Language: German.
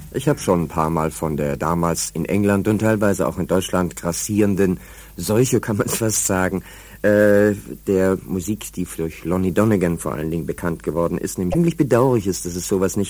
Ich habe schon ein paar Mal von der damals in England und teilweise auch in Deutschland grassierenden Seuche, kann man es fast sagen, der Musik, die durch Lonnie Donegan vor allen Dingen bekannt geworden ist. Nämlich eigentlich bedauerlich ist, dass es sowas nicht